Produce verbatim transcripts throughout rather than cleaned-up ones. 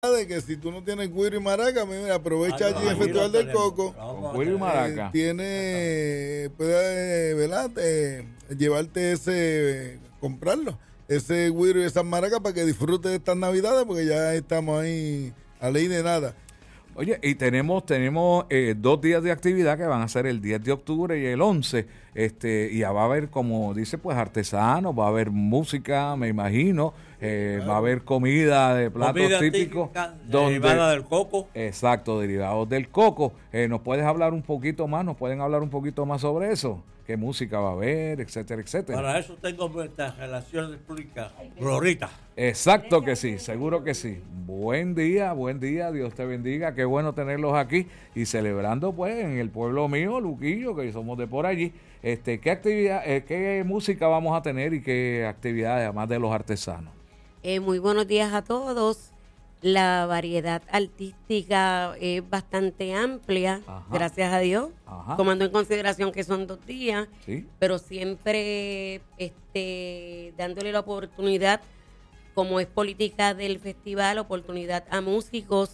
de que si tú no tienes güiro y maraca, mira, aprovecha Ah, allí no, el allí Festival lo del tenemos. Coco. Vamos Con a güiro y tener- maraca. Eh, tiene, puede, ¿verdad? Eh, llevarte ese, comprarlo, ese güiro y esas maracas para que disfrutes de estas navidades, porque ya estamos ahí a ley de nada. Oye, y tenemos tenemos eh, dos días de actividad que van a ser el diez de octubre y el once, este, y ya va a haber, como dice, pues artesanos, va a haber música, me imagino, eh, va a haber comida de platos Comida típicos. típica, donde- derivada del coco. Exacto, derivados del coco. Eh, ¿Nos puedes hablar un poquito más? ¿Nos pueden hablar un poquito más sobre eso? ¿Qué música va a haber, etcétera, etcétera? Para eso tengo nuestras relaciones públicas. Glorita. Exacto que sí, seguro que sí. Buen día, buen día, Dios te bendiga, qué bueno tenerlos aquí y celebrando pues en el pueblo mío, Luquillo, que somos de por allí. Este, ¿qué actividad, eh, qué música vamos a tener y qué actividades además de los artesanos? Eh, muy buenos días a todos. La variedad artística es bastante amplia, Ajá. gracias a Dios, Ajá. tomando en consideración que son dos días, Sí. pero siempre este, dándole la oportunidad, como es política del festival, oportunidad a músicos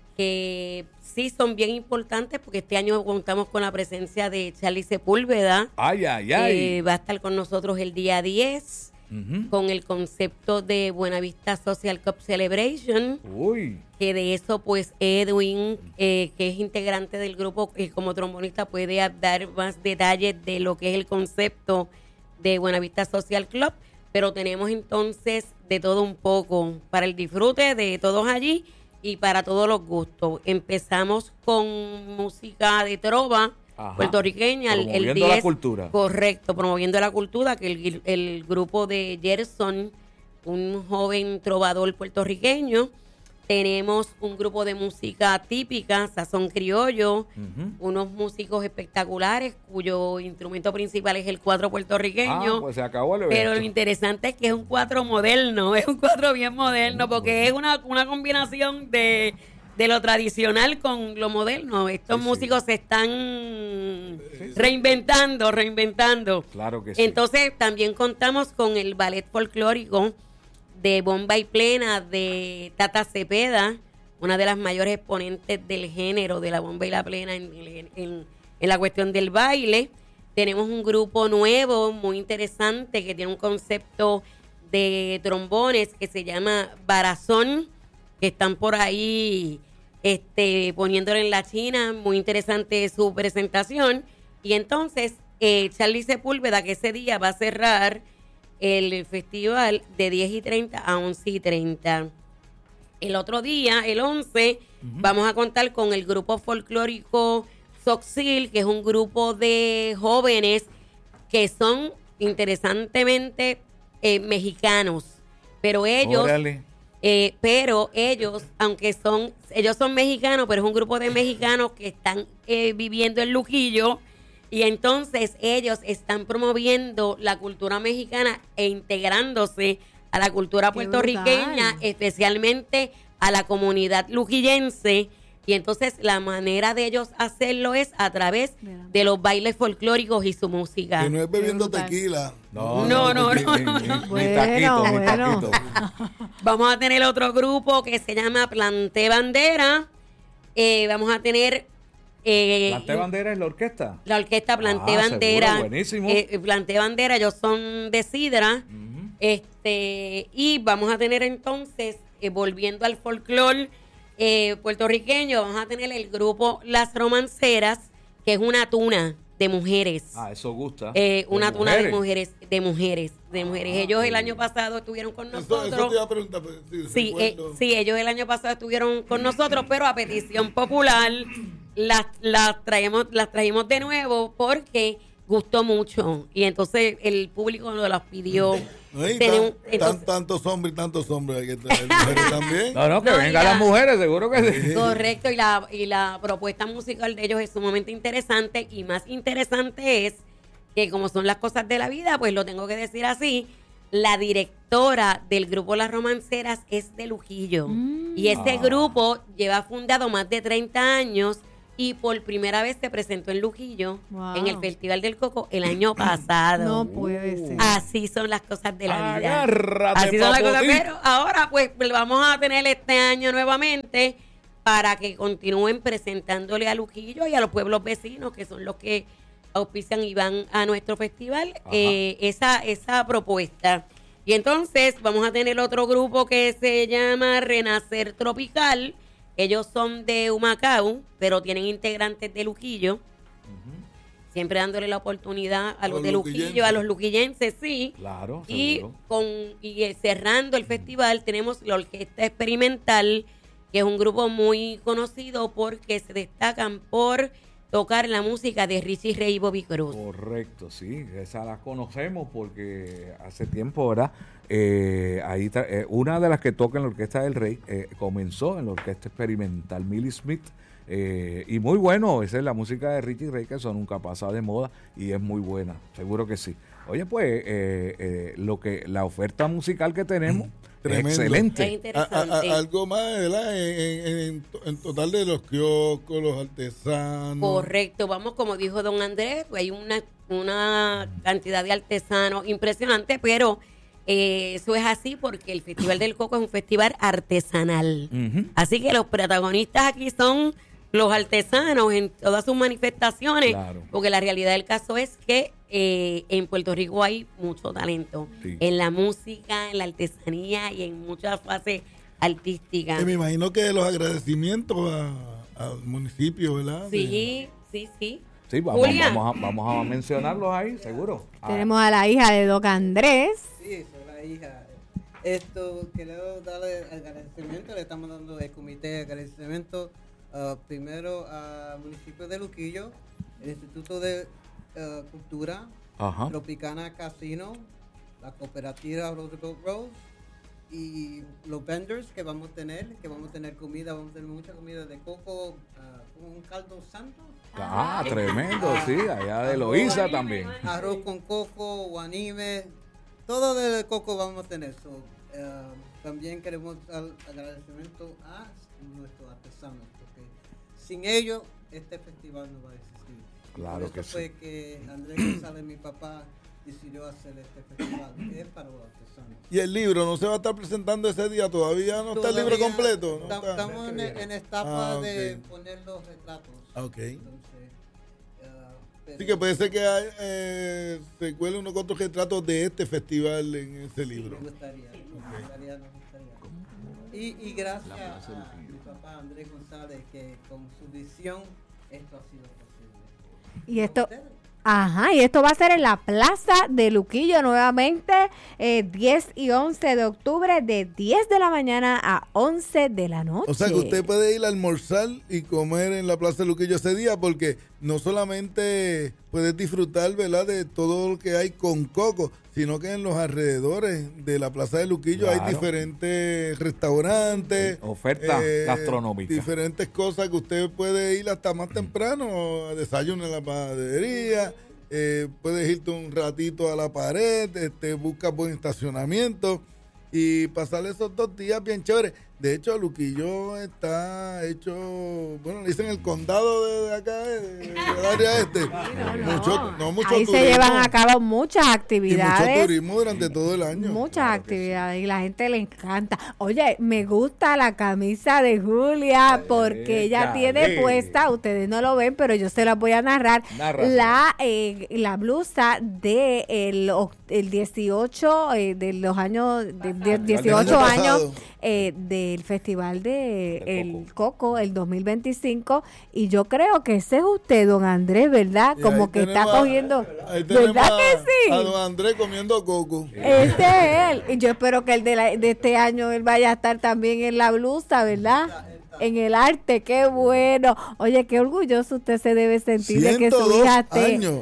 que sí son bien importantes, porque este año contamos con la presencia de Charly Sepúlveda, Ay, ay, ay. que va a estar con nosotros el día diez, Ujú. con el concepto de Buenavista Social Cup Celebration, Uy, que de eso pues Edwin, eh, que es integrante del grupo, y como trombonista puede dar más detalles de lo que es el concepto de Buenavista Social Club, pero tenemos entonces de todo un poco para el disfrute de todos allí y para todos los gustos. Empezamos con música de trova, Ajá. puertorriqueña, el- el Promoviendo la diez, cultura. correcto, promoviendo la cultura, que el, el grupo de Gerson, un joven trovador puertorriqueño. Tenemos un grupo de música típica, sazón criollo, Ujú. unos músicos espectaculares cuyo instrumento principal es el cuatro puertorriqueño. Ah, pues se acabó el evento. Pero lo interesante es que es un cuatro moderno, es un cuatro bien moderno, porque es una, una combinación de, de lo tradicional con lo moderno. Estos Sí, sí. músicos se están reinventando, reinventando. Claro que sí. Entonces también contamos con el ballet folclórico de Bomba y Plena de Tata Cepeda, una de las mayores exponentes del género de la bomba y la plena en, en- en- en la cuestión del baile. Tenemos un grupo nuevo muy interesante que tiene un concepto de trombones que se llama Barazón, que están por ahí este, poniéndolo en la China. Muy interesante su presentación. Y entonces eh, Charly Sepúlveda, que ese día va a cerrar el festival de diez y treinta a once y treinta. El otro día, el once, vamos a contar con el grupo folclórico Soxil, que es un grupo de jóvenes que son interesantemente eh, mexicanos, pero ellos, Órale. eh, pero ellos, aunque son, ellos son mexicanos, pero es un grupo de mexicanos que están eh, viviendo en Luquillo. Y entonces ellos están promoviendo la cultura mexicana e integrándose a la cultura Qué puertorriqueña, brutal. especialmente a la comunidad luquillense. Y entonces la manera de ellos hacerlo es a través Mira. de los bailes folclóricos y su música. Que no es bebiendo brutal. tequila. No, No, no, ni- no, ni- no, ni- no. ni Bueno, taquito, ni bueno. taquito. Vamos a tener otro grupo que se llama Planté Bandera. Eh, vamos a tener... eh, ¿Planté bandera en la orquesta? La orquesta Planté Ah, Bandera. seguro, buenísimo. eh, eh, Planté Bandera, ellos son de Sidra. Ujú. Este, y vamos a tener entonces, eh, volviendo al folclore eh, puertorriqueño, vamos a tener el grupo Las Romanceras, que es una tuna de mujeres. Ah, eso gusta. Eh, una ¿De tuna de mujeres? mujeres, de mujeres, de mujeres. Ah, Ellos qué el año bien. pasado estuvieron con Eso, nosotros. eso te iba a preguntar. pero sí, Sí, eh, recuerdo. sí, ellos el año pasado estuvieron con nosotros, pero a petición popular las, las traemos, las trajimos de nuevo porque gustó mucho y entonces el público nos las pidió. No, y Tenemos- tan- entonces- tan- tantos hombres y tantos hombres hay que traer mujeres también. No, no, que No, vengan ya. las mujeres, seguro que sí. Correcto, y la, y la propuesta musical de ellos es sumamente interesante y más interesante es que como son las cosas de la vida, pues lo tengo que decir así, la directora del grupo Las Romanceras es de Luquillo Mm. y este Ah. grupo lleva fundado más de treinta años y por primera vez se presentó en Luquillo, Wow. en el Festival del Coco, el año pasado. No puede ser. Así son las cosas de la vida. Agárrate, Así son las cosas, papotín. pero ahora pues vamos a tener este año nuevamente para que continúen presentándole a Luquillo y a los pueblos vecinos, que son los que auspician y van a nuestro festival, eh, esa, esa propuesta. Y entonces vamos a tener otro grupo que se llama Renacer Tropical. Ellos son de Humacao, pero tienen integrantes de Luquillo. Siempre dándole la oportunidad a los, los de luquillenses. Luquillo, a los luquillenses, sí. Claro, Y seguro. con y eh, cerrando el festival tenemos la Orquesta Experimental, que es un grupo muy conocido porque se destacan por tocar la música de Richie Ray y Bobby Cruz. Correcto, sí, esa la conocemos porque hace tiempo, ¿verdad? Eh, ahí tra- eh, una de las que toca en la Orquesta del Rey eh, comenzó en la Orquesta Experimental Millie Smith. Eh, y muy bueno, esa es la música de Richie Ray, que eso nunca pasa de moda y es muy buena, seguro que sí. Oye, pues eh, eh, lo que la oferta musical que tenemos es Tremendo. Es excelente. A- a- interesante. a- algo más, ¿verdad? En, en- en- en total de los kioscos, los artesanos. Correcto, vamos, como dijo don Andrés, hay una, una cantidad de artesanos impresionante, pero eh, eso es así porque el Festival del Coco es un festival artesanal. Ujú. Así que los protagonistas aquí son los artesanos en todas sus manifestaciones, Claro. porque la realidad del caso es que eh, en Puerto Rico hay mucho talento Sí. en la música, en la artesanía y en muchas fases artísticas. Y me imagino que los agradecimientos a- al municipio, ¿verdad? Sí, sí, sí. Sí, vamos, Julia. vamos, a, vamos a mencionarlos ahí, seguro. Ah, Tenemos a la hija de Doc Andrés. Sí, soy la hija. Esto, quiero darle agradecimiento, le estamos dando el comité de agradecimiento ah, primero al municipio de Luquillo, el Instituto de ah, Cultura, Ajá. Tropicana Casino, la cooperativa Roosevelt Rose y los vendors que vamos a tener, que vamos a tener comida, vamos a tener mucha comida de coco, ah, un caldo santo, Ah, tremendo, sí, allá de Loíza también. arroz con coco, guanime, todo de coco vamos a tener. So, eh, también queremos dar agradecimiento a nuestros artesanos, porque sin ellos este festival no va a existir. Claro Por eso que sí. fue que Andrés González, mi papá, decidió hacer este festival, que es para los artesanos. Y el libro no se va a estar presentando ese día, todavía no está el libro Todavía completo. ¿no ta- está? Estamos en, en etapa Ah, ok. de poner los retratos. Ah, ok. Entonces, eh, pero- Así que puede ser que hay, eh, se cuelen unos cuantos retratos de este festival en ese libro. Me gustaría, me gustaría, me gustaría. Y, y gracias a mi papá Andrés González, que con su visión esto ha sido posible. Y esto, Ustedes. ajá, y esto va a ser en la Plaza de Luquillo nuevamente, eh, diez y once de octubre, de diez de la mañana a once de la noche. O sea que usted puede ir a almorzar y comer en la Plaza de Luquillo ese día, porque no solamente puedes disfrutar, ¿verdad?, de todo lo que hay con coco, sino que en los alrededores de la Plaza de Luquillo Claro. hay diferentes restaurantes, Sí, ofertas gastronómicas. diferentes cosas que usted puede ir hasta más temprano, a desayuno en la panadería, eh, puedes irte un ratito a la pared, este, busca buen estacionamiento y pasar esos dos días bien chéveres. De hecho, Luquillo está hecho, bueno, le dicen el condado de, de acá, de- del área este. Mucho, no, mucho Ahí turismo. se llevan a cabo muchas Y mucho actividades. turismo durante todo el año. Muchas actividades y la gente le encanta. Oye, me gusta la camisa de Julia porque ella dale. tiene puesta, ustedes no lo ven, pero yo se las voy a narrar, Narra. la eh, la blusa de el, oc- el dieciocho eh, de los años de, de- dieciocho año años pasado. eh, del festival de Del el Coco, el dos mil veinticinco, y yo creo que ese es usted, don Andrés, ¿verdad? Y Como ahí que está tenemos a- cogiendo, ahí tenemos ¿verdad a- que sí? A don Andrés comiendo coco. Este es él. Y yo espero que el de, la- de este año él vaya a estar también en la blusa, ¿verdad? En el arte, qué bueno. Oye, qué orgulloso usted se debe sentir de que su ciento dos hija esté. años.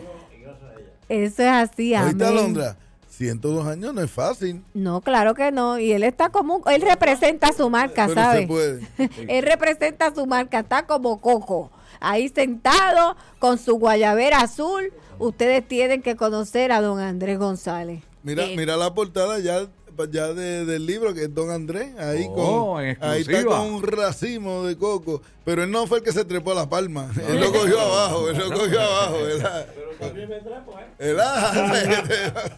Eso es así, Ahorita, amén. Alondra, ciento dos años no es fácil. No, claro que no. Y él está como, un- él representa su marca, Pero ¿sabe? se puede. Él representa su marca, está como Coco. Ahí sentado con su guayabera azul. Ustedes tienen que conocer a don Andrés González. Mira, Eh. mira la portada, ya ya de, del libro, que es Don Andrés, ahí, Oh, con, en ahí está exclusiva. con un racimo de coco, pero él no fue el que se trepó a la palma, él lo cogió abajo, él lo cogió abajo, ¿verdad? Pero también me trepo, ¿eh? ¿Verdad?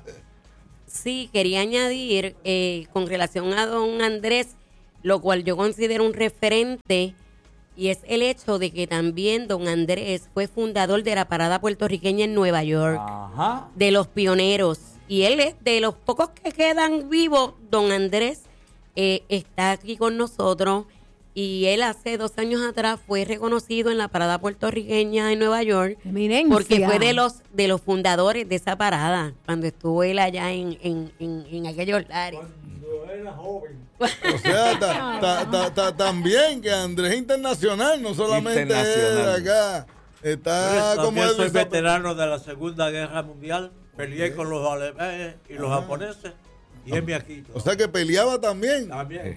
Sí, quería añadir eh, con relación a don Andrés, lo cual yo considero un referente, y es el hecho de que también don Andrés fue fundador de la parada puertorriqueña en Nueva York, Ajá. de los pioneros, y él es de los pocos que quedan vivos. Don Andrés eh, está aquí con nosotros, y él hace dos años atrás fue reconocido en la parada puertorriqueña en Nueva York, Eminencia. porque fue de los de los fundadores de esa parada, cuando estuvo él allá en, en, en, en aquellos lares. Cuando era joven. O sea, ta- ta- ta- ta- también que Andrés es internacional, no solamente es de Internacional. acá. Está Yo como también soy Edwin Zap- veterano de la Segunda Guerra Mundial. Peleé con los alemanes y los japoneses. Y es mi aquí. O sea que peleaba también. También.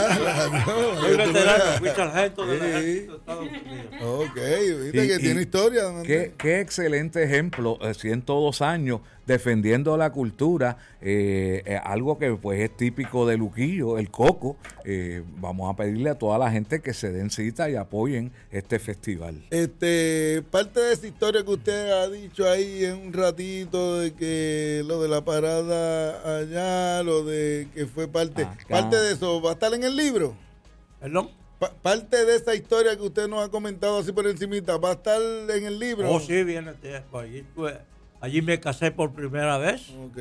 Ah, no, Soy tú veterano, veas. fui sargento del Sí. ejército de Estados Unidos. Ok, viste Y- que y tiene historia. don Qué, Andrés. qué excelente ejemplo, eh, ciento dos años defendiendo la cultura, eh, eh, algo que pues es típico de Luquillo, el coco. Eh, vamos a pedirle a toda la gente que se den cita y apoyen este festival. Este, parte de esa historia que usted ha dicho ahí en un ratito de que lo de la parada allá, lo de que fue parte, Acá. parte de eso va a estar en el libro. ¿Perdón? Pa- parte de esa historia que usted nos ha comentado así por encimita, va a estar en el libro. Oh, sí, viene tiempo. Allí, estuve- allí me casé por primera vez. Ok.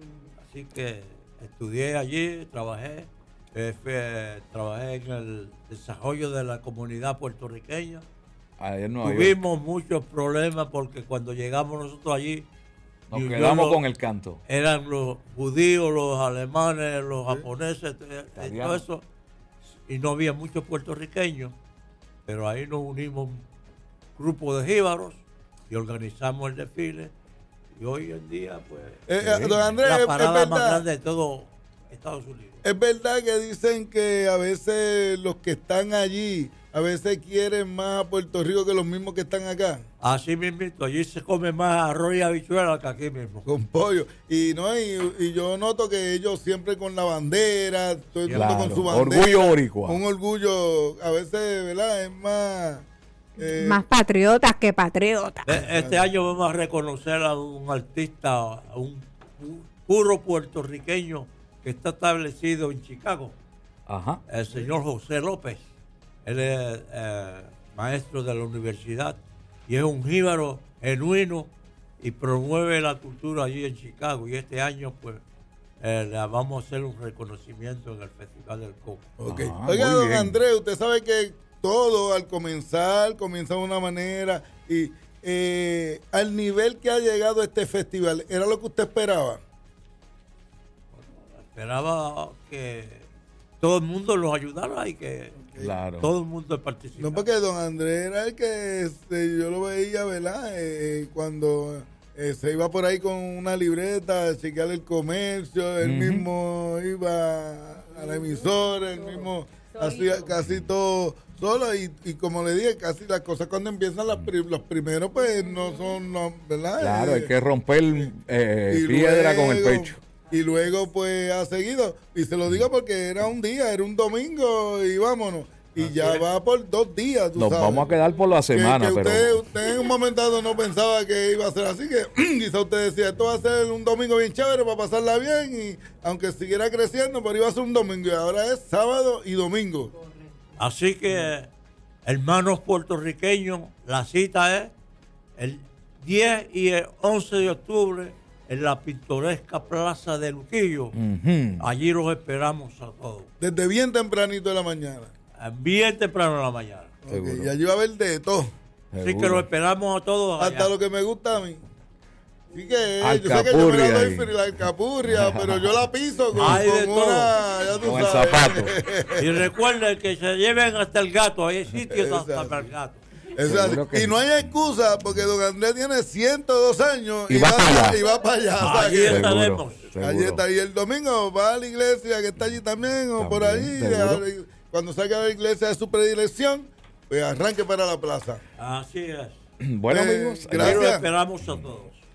Así que estudié allí, trabajé. eh, fui- trabajé en el desarrollo de la comunidad puertorriqueña. Ayer en Nueva York. Tuvimos muchos problemas porque cuando llegamos nosotros allí, Nos yo- yo quedamos no- con el canto. eran los judíos, los alemanes, los japoneses, eh, y todo Italianos. eso, y no había muchos puertorriqueños, pero ahí nos unimos un grupo de jíbaros y organizamos el desfile, y hoy en día, pues, Eh, eh, don Andrés, la es- es parada más verdad. grande de todo Estados Unidos. Es verdad que dicen que a veces los que están allí, a veces quieren más a Puerto Rico que los mismos que están acá, Así mismo, allí se come más arroz y habichuela que aquí mismo. con pollo. Y no y, y yo noto que ellos siempre con la bandera, todo el mundo Claro, con su bandera. orgullo boricua. Un orgullo, a veces, ¿verdad? Es más... eh, Más patriotas que patriotas. E- Este año vamos a reconocer a un artista, a un pu- puro puertorriqueño que está establecido en Chicago, Ajá. el señor José López. Él es eh, maestro de la universidad y es un jíbaro genuino y promueve la cultura allí en Chicago. Y este año, pues, eh, le vamos a hacer un reconocimiento en el Festival del Coco. ok. Ah, Oiga, muy don bien. Andrés, usted sabe que todo al comenzar comienza de una manera y eh, al nivel que ha llegado este festival, ¿era lo que usted esperaba? Esperaba que todo el mundo los ayudara y que Claro. todo el mundo participara. No, porque don Andrés era el que este, yo lo veía, ¿verdad? Eh, eh, cuando eh, se iba por ahí con una libreta a chequear el comercio, él Ujú. mismo iba a la emisora, él mismo hacía casi todo solo y, y como le dije, casi las cosas cuando empiezan las pri- los primeros, pues no son, no, ¿verdad? Claro, Eh, hay que romper eh, y piedra con el luego- pecho. Y luego, pues, ha seguido. Y se lo digo porque era un día, era un domingo y vámonos. Y ya va por dos días, tú Nos sabes. vamos a quedar por la Que- semana, que pero usted, usted en un momento dado no pensaba que iba a ser así, que quizá usted decía, esto va a ser un domingo bien chévere para pasarla bien, y aunque siguiera creciendo, pero iba a ser un domingo, y ahora es sábado y domingo. Así que, hermanos puertorriqueños, la cita es el diez y el once de octubre en la pintoresca plaza de Luquillo. ujú. Allí los esperamos a todos. Desde bien tempranito de la mañana. Bien temprano en la mañana. Ok, Seguro. y allí va a haber de todo. Así Seguro. que los esperamos a todos allá. Hasta lo que me gusta a mí. Así que yo sé que yo me Alcapurria la doy ahí. fri- la alcapurria, pero yo la piso con, Hay de con todo. una, ya tú Con el sabes. zapato. Y recuerden que se lleven hasta el gato. Hay sitios hasta Exacto. para el gato. Eso es así. Seguro que Y no hay excusa porque don Andrés tiene ciento dos años Y va para allá. y va para allá. o sea Allí que está. Seguro, estaremos. seguro. allí está. Y el domingo va a la iglesia que está allí también o por También, allí. seguro. a- Cuando salga de la iglesia de su predilección, pues arranque para la plaza. Así es. Bueno, Eh, amigos, Aquí gracias. los esperamos a todos.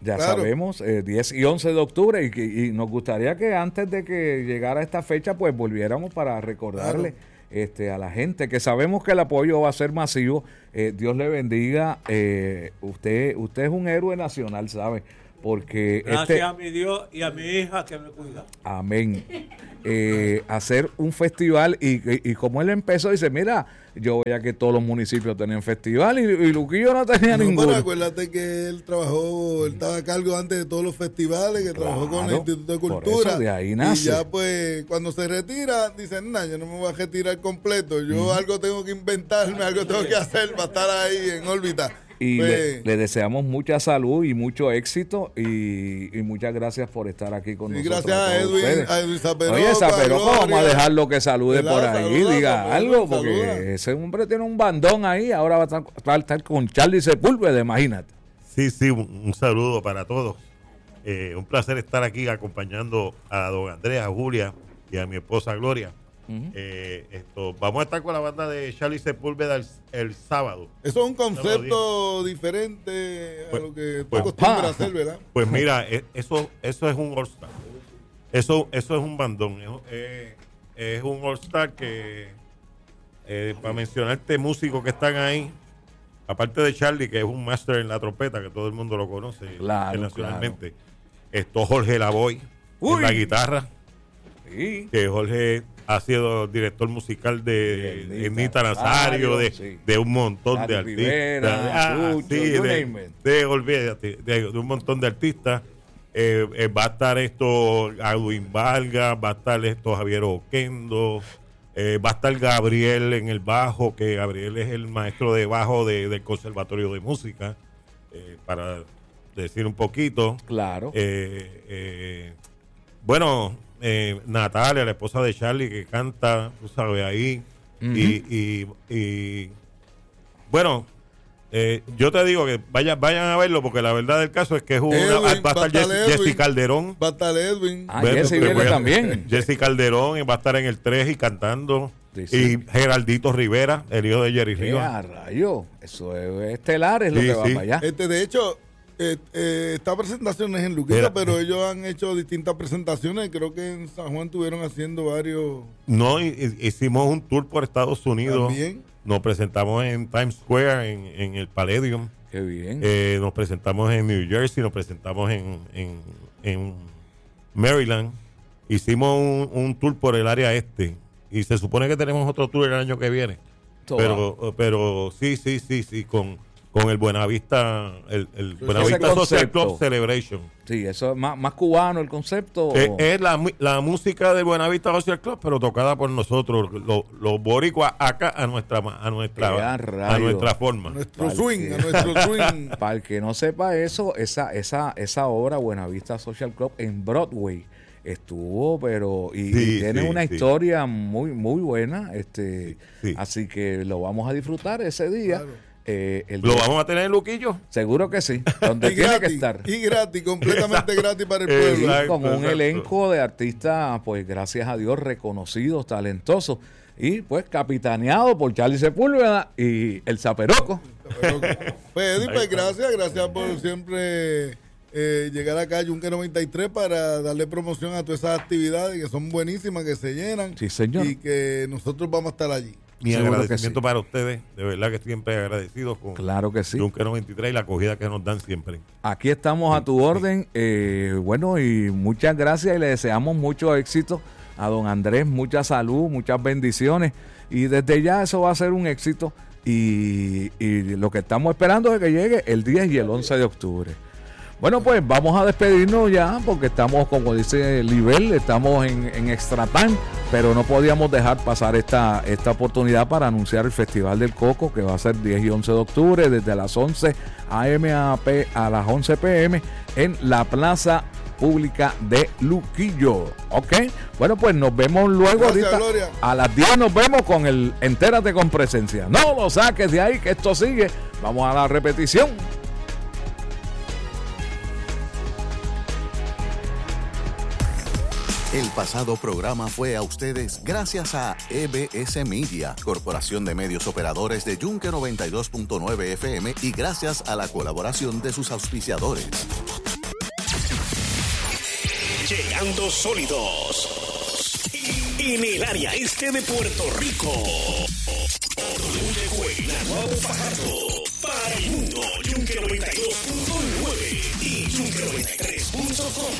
Ya Claro. sabemos, eh, diez y once de octubre, y, que- y nos gustaría que antes de que llegara esta fecha, pues volviéramos para recordarle Claro. este, a la gente que sabemos que el apoyo va a ser masivo. Eh, Dios le bendiga. eh, usted, usted es un héroe nacional, ¿sabe? Porque Gracias este, a mi Dios y a mi hija que me cuida. amén. Eh, hacer un festival y, y, y como él empezó, dice, mira, yo veía que todos los municipios tenían festival y, y Luquillo no tenía No, ninguno. pero acuérdate que él trabajó, él estaba a cargo antes de todos los festivales, que trabajó con el Claro, Instituto de por Cultura. eso de ahí y nace. ya pues, cuando se retira, dicen, nah, yo no me voy a retirar completo, yo algo tengo que inventarme, algo tengo que hacer para estar ahí en órbita. Y Pues, le, le deseamos mucha salud y mucho éxito y, y muchas gracias por estar aquí con sí, nosotros. gracias a todos Edwin, ustedes. a Edwin Zaperopa, Oye, Zaperopa, vamos a Gloria. dejarlo que salude ¿Verdad? por ahí, Saluda, diga Zaperopa, algo, porque saluda. ese hombre tiene un bandón ahí, ahora va a estar, va a estar con Charlie Sepúlveda, imagínate. Sí, sí, un, un saludo para todos. Eh, un placer estar aquí acompañando a don Andrés, a Julia y a mi esposa Gloria. Ujú. Eh, esto, vamos a estar con la banda de Charlie Sepúlveda el, el sábado. Eso es un concepto diferente a Pues- lo que tú pues- acostumbras a pa. hacer, ¿verdad? Pues mira, eh, eso, eso es un All-Star. Eso, eso es un bandón. Es, eh, es un All-Star que, eh, para mencionarte músicos que están ahí, aparte de Charlie, que es un máster en la trompeta, que todo el mundo lo conoce Claro, internacionalmente, esto Jorge Lavoy Uy. en la guitarra, Sí. que Jorge ha sido director musical de, De de Nita Nita Nazario, de, sí. de un montón Gary de artistas. Rivera, Ah, Chucho, sí, you de, name it. de, olvídate, de, de un montón de artistas. Eh, eh, va a estar esto Alwin Vargas, va a estar esto Javier Oquendo, eh, va a estar Gabriel en el bajo, que Gabriel es el maestro de bajo de- del Conservatorio de Música, eh, para decir un poquito. Claro. Eh, eh, bueno, eh, Natalia, la esposa de Charlie, que canta, tú sabes, ahí. Ujú. y, y, y, bueno, eh, yo te digo que vayan, vayan a verlo, porque la verdad del caso es que es una, Edwin, va a estar va a estar Jessy, Jessy Edwin. Calderón. Va a estar Edwin. Ah, Bueno, Jesse te viene voy a- también. Jessy Calderón, y va a estar en el tres y cantando. Sí, sí. Y Geraldito Rivera, el hijo de Jerry ¡Qué Rivas. a rayo! Eso es estelar, es lo Sí, que va sí. para allá. Este, de hecho, eh, eh, esta presentación es en Luquilla, Mira. pero ellos han hecho distintas presentaciones. Creo que en San Juan estuvieron haciendo varios No, y- y- hicimos un tour por Estados Unidos. también. Nos presentamos en Times Square, en, en el Palladium. Qué bien. Eh, nos presentamos en New Jersey, nos presentamos en, en, en Maryland. Hicimos un, un tour por el área este. Y se supone que tenemos otro tour el año que viene. Todo Pero, pero sí, sí, sí, sí, con, con el Buenavista, el, el Buenavista Ese Social concepto. Club Celebration. Sí, eso es más, más cubano el concepto. Eh, es la, mu- la música del Buenavista Social Club, pero tocada por nosotros, los, los boricuas acá a nuestra ma- a ¡Qué a nuestra, a rayos! nuestra forma. A nuestro Vale. swing, a nuestro swing. Para el que no sepa eso, esa, esa, esa obra Buenavista Social Club en Broadway estuvo, pero y, Sí, y tiene sí, una sí. historia muy muy buena, este, Sí, sí. así que lo vamos a disfrutar ese día. Claro. Eh, el ¿Lo día- vamos a tener en Luquillo? Seguro que sí, donde Y tiene que gratis, estar. y gratis, completamente gratis para el Exacto. pueblo. Sí, con un exacto. elenco de artistas, pues gracias a Dios, reconocidos, talentosos, y pues capitaneado por Charlie Sepúlveda y el Zaperoco. Pero, pues, Eddie, pues gracias, gracias por siempre eh, llegar acá a Yunque noventa y tres para darle promoción a todas esas actividades que son buenísimas, que se llenan. Sí, señor. Y que nosotros vamos a estar allí. Mi Seguro que agradecimiento sí. para ustedes, de verdad que siempre agradecido con Claro que sí. Yunque noventa y tres y la acogida que nos dan siempre. Aquí estamos a tu orden. eh, bueno, y muchas gracias y le deseamos mucho éxito a don Andrés, mucha salud, muchas bendiciones. Y desde ya eso va a ser un éxito. Y, y lo que estamos esperando es que llegue el diez y el once de octubre. Bueno, pues vamos a despedirnos ya porque estamos, como dice Libel, estamos en, en extra time, pero no podíamos dejar pasar esta, esta oportunidad para anunciar el Festival del Coco, que va a ser diez y once de octubre, desde las once a eme a, P- a las once pe eme en la Plaza Pública de Luquillo. ¿Ok? Bueno, pues nos vemos luego Gracias, ahorita. Gloria. A las diez nos vemos con el Entérate con Presencia. No lo saques de ahí, que esto sigue. Vamos a la repetición. El pasado programa fue a ustedes gracias a E B S Media, Corporación de Medios Operadores de Yunque noventa y dos punto nueve F M, y gracias a la colaboración de sus auspiciadores. Llegando sólidos. En el área este de Puerto Rico. Llegó el Naguabo Fajardo. Para el mundo, Yunque noventa y dos punto nueve y Yunque noventa y tres punto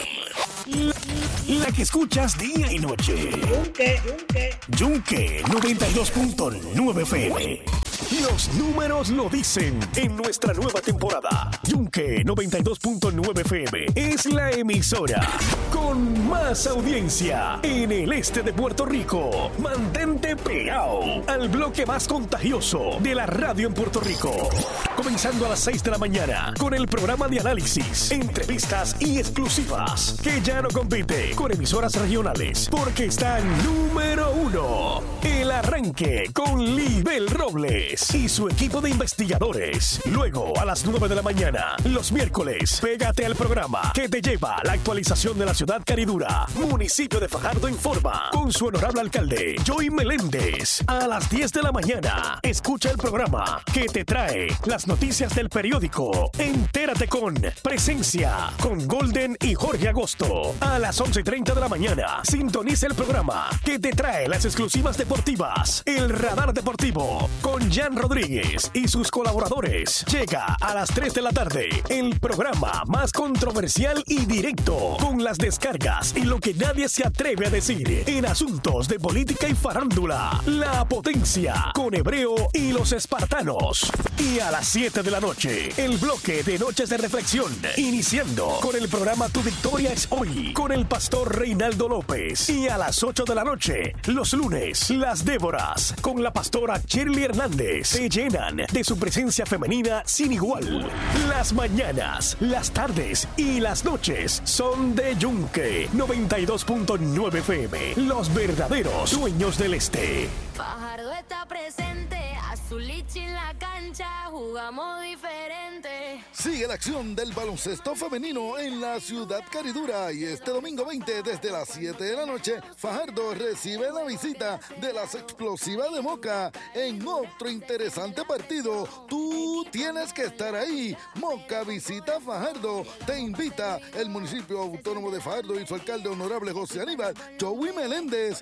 com. La que escuchas día y noche. Yunque, Yunque. Yunque noventa y dos punto nueve F M. Los números lo dicen en nuestra nueva temporada. Yunque noventa y dos punto nueve F M es la emisora con más audiencia en el este de Puerto Rico. Mantente pegado al bloque más contagioso de la radio en Puerto Rico. Comenzando a las seis de la mañana con el programa de análisis, entrevistas y exclusivas que ya no compite con emisoras regionales porque está número uno. El arranque con Libel Robles y su equipo de investigadores. Luego, a las nueve de la mañana, los miércoles, pégate al programa que te lleva la actualización de la ciudad caridura. Municipio de Fajardo Informa, con su honorable alcalde, Joey Meléndez. A las diez de la mañana, escucha el programa que te trae las noticias del periódico. Entérate con Presencia, con Golden y Jorge Agosto. A las once y treinta de la mañana, sintoniza el programa que te trae las exclusivas deportivas. El Radar Deportivo, con Jan Rodríguez y sus colaboradores. Llega a las tres de la tarde el programa más controversial y directo, con las descargas y lo que nadie se atreve a decir en asuntos de política y farándula. La Potencia, con Hebreo y los Espartanos. Y a las siete de la noche, el bloque de Noches de Reflexión, iniciando con el programa Tu Victoria es Hoy, con el pastor Reinaldo López. Y a las ocho de la noche, los lunes, Las Déboras, con la pastora Shirley Hernández, se llenan de su presencia femenina sin igual. Las mañanas, las tardes y las noches son de Yunque noventa y dos punto nueve F M, los verdaderos dueños del este. Fajardo está presente, Azulichi en la cancha, jugamos diferente. Sigue la acción del baloncesto femenino en la ciudad caridura y este domingo veinte desde las siete de la noche, Fajardo recibe la visita de las explosivas de Moca en otro interesante partido. Tú tienes que estar ahí. Moca visita Fajardo. Te invita el municipio autónomo de Fajardo y su alcalde honorable José Aníbal Joey Meléndez.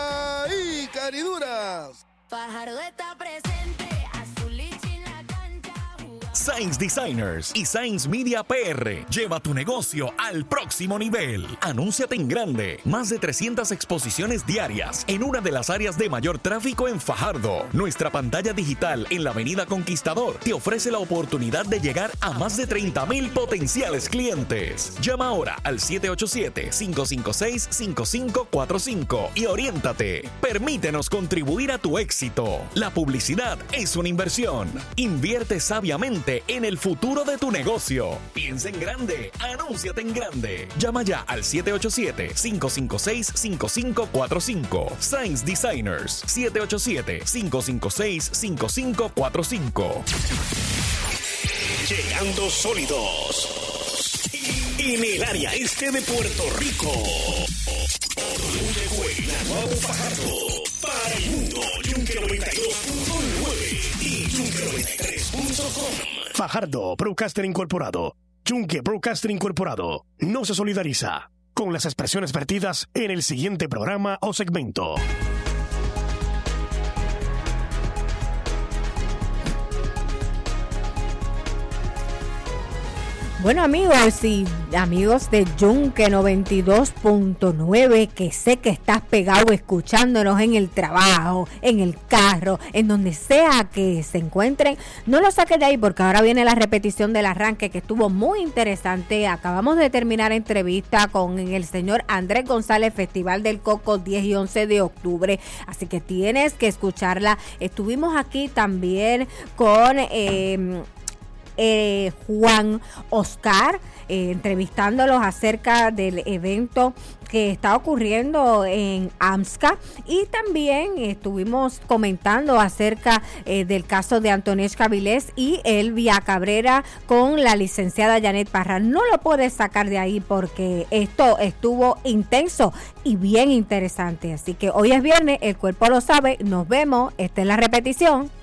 ¡Ahí, cariduras! Fajardo está presente, Azulichi en la cancha. Sainz Designers y Sainz Media P R. Lleva tu negocio al próximo nivel. Anúnciate en grande. Más de trescientas exposiciones diarias en una de las áreas de mayor tráfico en Fajardo. Nuestra pantalla digital en la Avenida Conquistador te ofrece la oportunidad de llegar a más de treinta mil potenciales clientes. Llama ahora al siete ocho siete, cinco cinco seis, cinco cinco cuatro cinco y oriéntate. Permítenos contribuir a tu éxito. La publicidad es una inversión. Invierte sabiamente en el futuro de tu negocio. Piensa en grande. Anúnciate en grande. Llama ya al siete ocho siete, cinco cinco seis, cinco cinco cuatro cinco. Sainz Designers, siete ocho siete, cinco cinco seis, cinco cinco cuatro cinco. Llegando sólidos en el área este de Puerto Rico. Llegó el Naguabo Fajardo. Para el mundo, Yunque noventa y dos punto nueve y Yunque noventa y tres punto com. Fajardo Broadcaster Incorporado. Yunque Broadcaster Incorporado no se solidariza con las expresiones vertidas en el siguiente programa o segmento. Bueno, amigos y amigos de Yunque noventa y dos punto nueve, que sé que estás pegado escuchándonos en el trabajo, en el carro, en donde sea que se encuentren, no lo saques de ahí porque ahora viene la repetición del arranque que estuvo muy interesante. Acabamos de terminar entrevista con el señor Andrés González, Festival del Coco diez y once de octubre, así que tienes que escucharla. Estuvimos aquí también con... Eh, Eh, Juan Oscar, eh, entrevistándolos acerca del evento que está ocurriendo en AMSCA, y también estuvimos comentando acerca eh, del caso de Antonieshka Vilés y Elvia Cabrera con la licenciada Janet Parra. No lo puedes sacar de ahí porque esto estuvo intenso y bien interesante, así que hoy es viernes, el cuerpo lo sabe. Nos vemos, esta es la repetición.